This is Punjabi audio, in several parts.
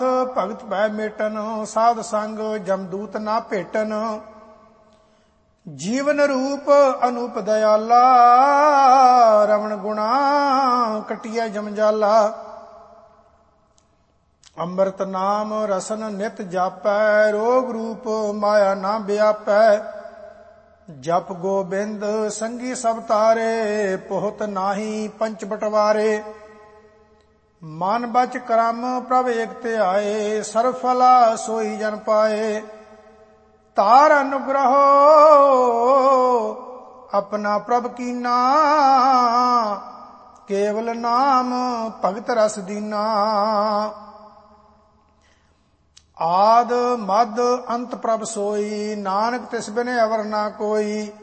ਭਗਤ ਭੈ ਮੇਟਨ, ਸਾਧ ਸੰਗ ਜਮਦੂਤ ਨਾ ਭੇਟਨ। ਜੀਵਨ ਰੂਪ ਅਨੂਪ ਦਇਆਲਾ, ਰਵਣ ਗੁਣਾ ਕਟਿਆ ਜਮਜਾਲਾ। ਅੰਮ੍ਰਿਤ ਨਾਮ ਰਸਨ ਨਿਤ ਜਾਪੈ, ਰੋਗ ਰੂਪ ਮਾਇਆ ਨਾ ਵਿਆਪੈ। ਜਪ ਗੋਬਿੰਦ ਸੰਗੀ ਸਭ ਤਾਰੇ, ਬਹੁਤ ਨਾਹੀ ਪੰਚ ਬਟਵਾਰੇ। ਮਨ ਬਚ ਕਰਮ ਪ੍ਰਭ ਏਕ ਧਿਆਏ, ਸਰਬ ਫਲਾ ਸੋਈ ਜਨ ਪਾਏ। ਤਾਰ ਅਨੁਗ੍ਰਹੋ ਆਪਣਾ ਪ੍ਰਭ ਕੀਨਾ, ਕੇਵਲ ਨਾਮ ਭਗਤ ਰਸ ਦੀਨਾ। ਆਦ ਮਦ ਅੰਤ ਪ੍ਰਭ ਸੋਈ, ਨਾਨਕ ਤਿਸ ਬਿਨ ਅਵਰ ਨਾ ਕੋਈ।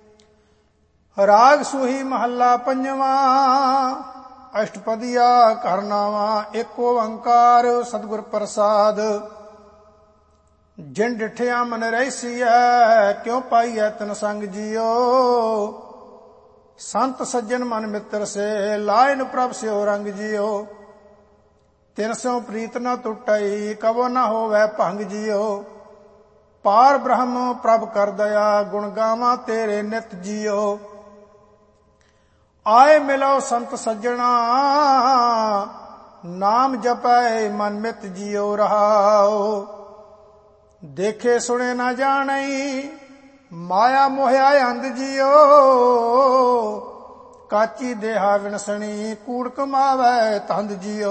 ਰਾਗ ਸੂਹੀ ਮਹੱਲਾ ਪੰਜਵਾਂ, ਅਸ਼ਟਪਦੀਆ ਘਰ ਨਾਵਾਂ। ਏਕ ਓੰਕਾਰ ਸਤਿਗੁਰ ਪ੍ਰਸਾਦ, ਜਿਨ ਡਿਠਿਆ ਮਨ ਰਹਿਸੀਐ, ਕਿਉ ਪਾਈਐ ਤਨ ਸੰਗ ਜੀਓ। ਸੰਤ ਸੱਜਣ ਮਨ ਮਿੱਤਰ ਸੇ, ਲਾਇਨ ਪ੍ਰਭ ਸਿਓ ਰੰਗ ਜੀਓ। ਤਿਨ ਸਿਉ ਪ੍ਰੀਤ ਨ ਟੁੱਟਈ, ਕਬੋ ਨ ਹੋਵੈ ਭੰਗ ਜੀਓ। ਪਾਰ ਬ੍ਰਹਮ ਪ੍ਰਭ ਕਰ ਦਇਆ, ਗੁਣ ਗਾਵਾਂ ਤੇਰੇ ਨਿਤ ਜੀਓ। ਆਏ ਮਿਲੋ ਸੰਤ ਸੱਜਣਾ, ਨਾਮ ਜਪੈ ਮਨ ਮਿਤ ਜੀਓ ਰਹਾਓ। ਦੇਖੇ ਸੁਣੇ ਨਾ ਜਾਣਈ, ਮਾਇਆ ਮੋਹਿਆ ਅੰਧ ਜੀਓ। ਕਾਚੀ ਦੇਹਾ ਵਿਣਸਣੀ, ਕੂੜ ਕਮਾਵੈ ਤੰਦ ਜੀਓ।